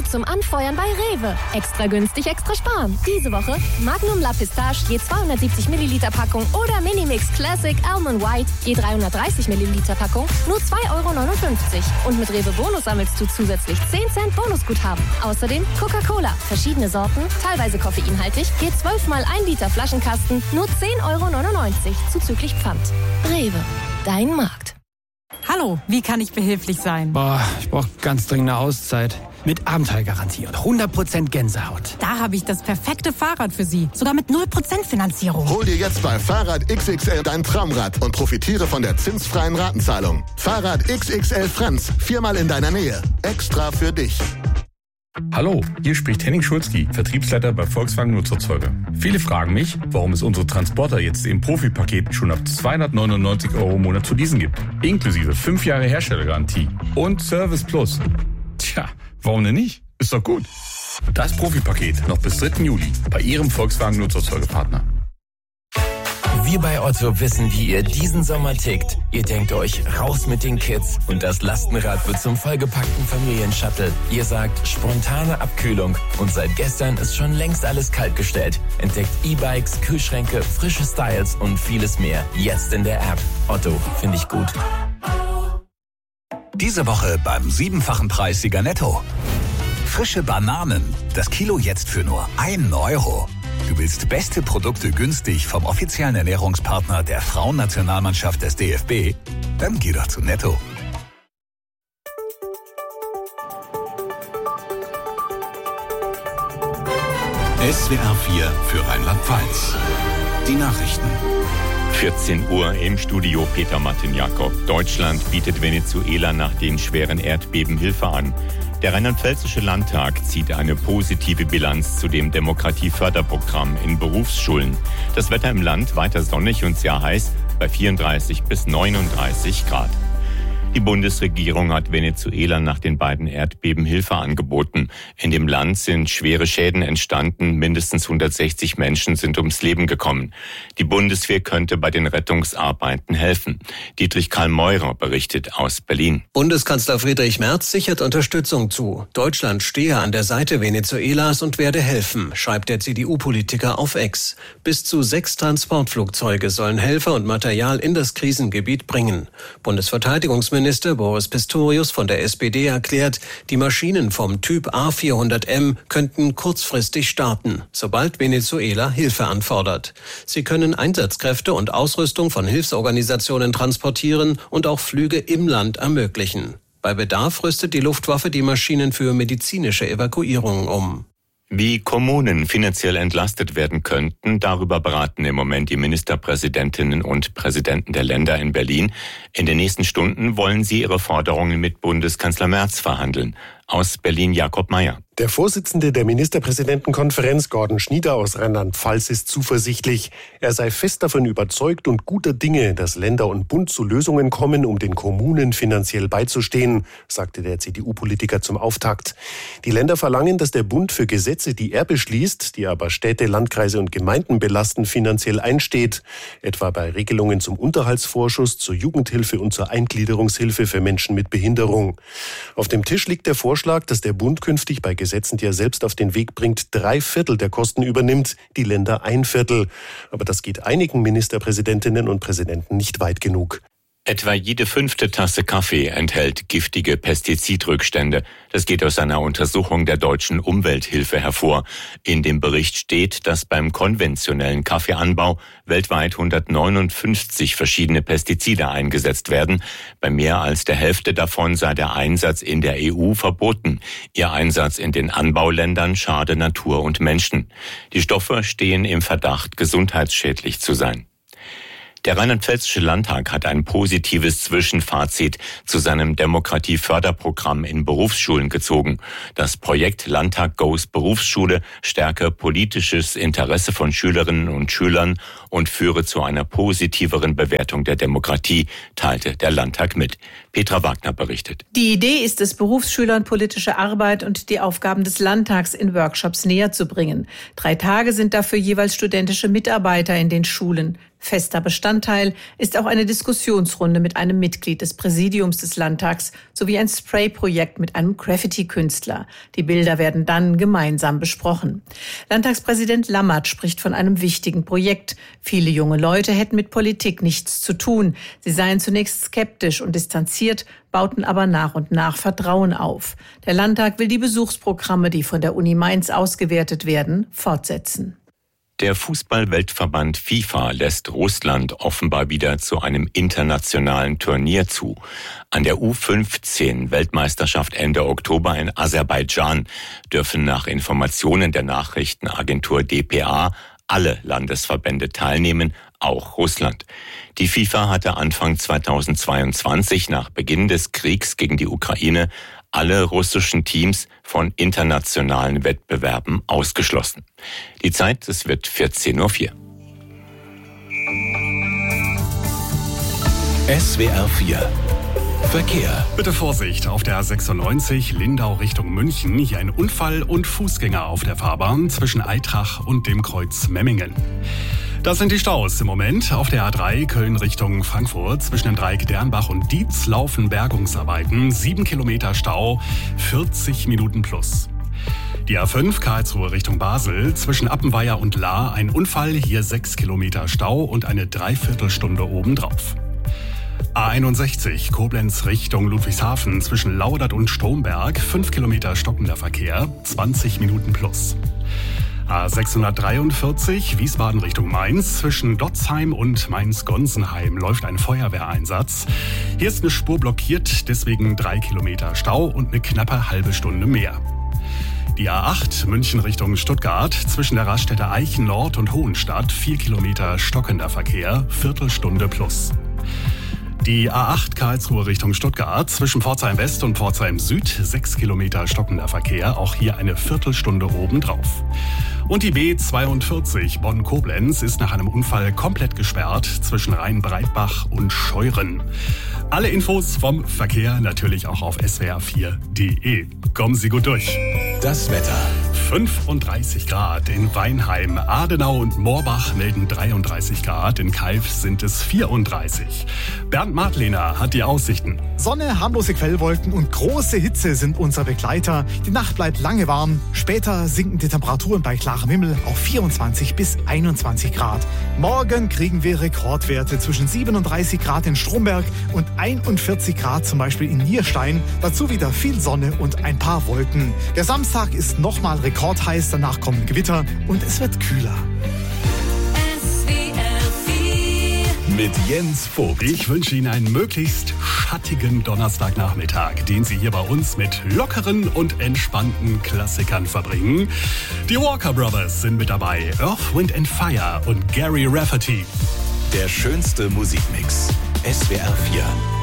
zum Anfeuern bei Rewe. Extra günstig, extra sparen. Diese Woche Magnum La Pistache je 270 Milliliter Packung oder Minimix Classic Almond White je 330 Milliliter Packung nur 2,59 €. Und mit Rewe Bonus sammelst du zusätzlich 10 Cent Bonusguthaben. Außerdem Coca-Cola, verschiedene Sorten, teilweise koffeinhaltig, je 12 mal 1 Liter Flaschenkasten nur 10,99 € zuzüglich Pfand. Rewe, dein Markt. Hallo, wie kann ich behilflich sein? Ich brauche ganz dringend eine Auszeit. Mit Abenteuergarantie und 100% Gänsehaut. Da habe ich das perfekte Fahrrad für Sie. Sogar mit 0% Finanzierung. Hol dir jetzt bei Fahrrad XXL dein Traumrad und profitiere von der zinsfreien Ratenzahlung. Fahrrad XXL Franz, 4-mal in deiner Nähe. Extra für dich. Hallo, hier spricht Henning Schulzki, Vertriebsleiter bei Volkswagen Nutzfahrzeuge. Viele fragen mich, warum es unsere Transporter jetzt im Profi-Paket schon ab 299 € im Monat zu leasen gibt. Inklusive 5 Jahre Herstellergarantie und Service Plus. Tja, warum denn nicht? Ist doch gut. Das Profi-Paket noch bis 3. Juli bei Ihrem Volkswagen Nutzfahrzeugepartner. Wir bei Otto wissen, wie ihr diesen Sommer tickt. Ihr denkt euch, raus mit den Kids und das Lastenrad wird zum vollgepackten Familienshuttle. Ihr sagt, spontane Abkühlung und seit gestern ist schon längst alles kaltgestellt. Entdeckt E-Bikes, Kühlschränke, frische Styles und vieles mehr. Jetzt in der App. Otto, finde ich gut. Diese Woche beim 7-fachen Preissieger Netto. Frische Bananen. Das Kilo jetzt für nur 1 €. Du willst beste Produkte günstig vom offiziellen Ernährungspartner der Frauennationalmannschaft des DFB? Dann geh doch zu Netto. SWR 4 für Rheinland-Pfalz. Die Nachrichten. 14 Uhr im Studio Peter Martin Jakob. Deutschland bietet Venezuela nach den schweren Erdbeben Hilfe an. Der Rheinland-Pfälzische Landtag zieht eine positive Bilanz zu dem Demokratieförderprogramm in Berufsschulen. Das Wetter im Land weiter sonnig und sehr heiß bei 34 bis 39 Grad. Die Bundesregierung hat Venezuela nach den beiden Erdbeben Hilfe angeboten. In dem Land sind schwere Schäden entstanden. Mindestens 160 Menschen sind ums Leben gekommen. Die Bundeswehr könnte bei den Rettungsarbeiten helfen. Dietrich Karl Meurer berichtet aus Berlin. Bundeskanzler Friedrich Merz sichert Unterstützung zu. Deutschland stehe an der Seite Venezuelas und werde helfen, schreibt der CDU-Politiker auf X. Bis zu 6 Transportflugzeuge sollen Helfer und Material in das Krisengebiet bringen. Bundesverteidigungsminister Boris Pistorius von der SPD erklärt, die Maschinen vom Typ A400M könnten kurzfristig starten, sobald Venezuela Hilfe anfordert. Sie können Einsatzkräfte und Ausrüstung von Hilfsorganisationen transportieren und auch Flüge im Land ermöglichen. Bei Bedarf rüstet die Luftwaffe die Maschinen für medizinische Evakuierungen um. Wie Kommunen finanziell entlastet werden könnten, darüber beraten im Moment die Ministerpräsidentinnen und Präsidenten der Länder in Berlin. In den nächsten Stunden wollen sie ihre Forderungen mit Bundeskanzler Merz verhandeln. Aus Berlin Jakob Mayer. Der Vorsitzende der Ministerpräsidentenkonferenz, Gordon Schnieder aus Rheinland-Pfalz, ist zuversichtlich. Er sei fest davon überzeugt und guter Dinge, dass Länder und Bund zu Lösungen kommen, um den Kommunen finanziell beizustehen, sagte der CDU-Politiker zum Auftakt. Die Länder verlangen, dass der Bund für Gesetze, die er beschließt, die aber Städte, Landkreise und Gemeinden belasten, finanziell einsteht. Etwa bei Regelungen zum Unterhaltsvorschuss, zur Jugendhilfe und zur Eingliederungshilfe für Menschen mit Behinderung. Auf dem Tisch liegt der Vorschlag, dass der Bund künftig bei Gesetzen, die er selbst auf den Weg bringt, 3/4 der Kosten übernimmt, die Länder 1/4. Aber das geht einigen Ministerpräsidentinnen und Präsidenten nicht weit genug. Etwa jede 5. Tasse Kaffee enthält giftige Pestizidrückstände. Das geht aus einer Untersuchung der Deutschen Umwelthilfe hervor. In dem Bericht steht, dass beim konventionellen Kaffeeanbau weltweit 159 verschiedene Pestizide eingesetzt werden. Bei mehr als der Hälfte davon sei der Einsatz in der EU verboten. Ihr Einsatz in den Anbauländern schade Natur und Menschen. Die Stoffe stehen im Verdacht, gesundheitsschädlich zu sein. Der Rheinland-Pfälzische Landtag hat ein positives Zwischenfazit zu seinem Demokratieförderprogramm in Berufsschulen gezogen. Das Projekt Landtag Goes Berufsschule stärke politisches Interesse von Schülerinnen und Schülern und führe zu einer positiveren Bewertung der Demokratie, teilte der Landtag mit. Petra Wagner berichtet. Die Idee ist es, Berufsschülern politische Arbeit und die Aufgaben des Landtags in Workshops näher zu bringen. 3 Tage sind dafür jeweils studentische Mitarbeiter in den Schulen. Fester Bestandteil ist auch eine Diskussionsrunde mit einem Mitglied des Präsidiums des Landtags sowie ein Spray-Projekt mit einem Graffiti-Künstler. Die Bilder werden dann gemeinsam besprochen. Landtagspräsident Lammert spricht von einem wichtigen Projekt. Viele junge Leute hätten mit Politik nichts zu tun. Sie seien zunächst skeptisch und distanziert, bauten aber nach und nach Vertrauen auf. Der Landtag will die Besuchsprogramme, die von der Uni Mainz ausgewertet werden, fortsetzen. Der Fußball-Weltverband FIFA lässt Russland offenbar wieder zu einem internationalen Turnier zu. An der U15-Weltmeisterschaft Ende Oktober in Aserbaidschan dürfen nach Informationen der Nachrichtenagentur dpa alle Landesverbände teilnehmen, auch Russland. Die FIFA hatte Anfang 2022 nach Beginn des Kriegs gegen die Ukraine alle russischen Teams von internationalen Wettbewerben ausgeschlossen. Die Zeit, es wird 14:04 Uhr. SWR 4 Verkehr. Bitte Vorsicht auf der A96 Lindau Richtung München. Hier ein Unfall und Fußgänger auf der Fahrbahn zwischen Aitrach und dem Kreuz Memmingen. Das sind die Staus im Moment. Auf der A3 Köln Richtung Frankfurt zwischen dem Dreieck Dernbach und Dietz laufen Bergungsarbeiten. 7 Kilometer Stau, 40 Minuten plus. Die A5 Karlsruhe Richtung Basel zwischen Appenweier und Lahr ein Unfall. Hier 6 Kilometer Stau und eine Dreiviertelstunde obendrauf. A61 Koblenz Richtung Ludwigshafen zwischen Laudert und Stromberg 5 Kilometer stockender Verkehr, 20 Minuten plus. A643 Wiesbaden Richtung Mainz zwischen Dotzheim und Mainz-Gonsenheim läuft ein Feuerwehreinsatz. Hier ist eine Spur blockiert, deswegen 3 Kilometer Stau und eine knappe halbe Stunde mehr. Die A8 München Richtung Stuttgart zwischen der Raststätte Eichen Nord und Hohenstadt 4 Kilometer stockender Verkehr, Viertelstunde plus. Die A8 Karlsruhe Richtung Stuttgart zwischen Pforzheim West und Pforzheim Süd 6 Kilometer stockender Verkehr, auch hier eine Viertelstunde obendrauf. Und die B42 Bonn-Koblenz ist nach einem Unfall komplett gesperrt zwischen Rhein-Breitbach und Scheuren. Alle Infos vom Verkehr natürlich auch auf swr4.de. Kommen Sie gut durch. Das Wetter. 35 Grad in Weinheim, Adenau und Moorbach melden 33 Grad, in Calw sind es 34. Bernd Martlehner hat die Aussichten. Sonne, harmlose Quellwolken und große Hitze sind unser Begleiter. Die Nacht bleibt lange warm. Später sinken die Temperaturen bei klarem Himmel auf 24 bis 21 Grad. Morgen kriegen wir Rekordwerte zwischen 37 Grad in Stromberg und 41 Grad zum Beispiel in Nierstein. Dazu wieder viel Sonne und ein paar Wolken. Der Samstag ist nochmal rekordheiß, danach kommen Gewitter und es wird kühler. Mit Jens Vogt. Ich wünsche Ihnen einen möglichst schattigen Donnerstagnachmittag, den Sie hier bei uns mit lockeren und entspannten Klassikern verbringen. Die Walker Brothers sind mit dabei, Earth, Wind and Fire und Gary Rafferty. Der schönste Musikmix. SWR 4.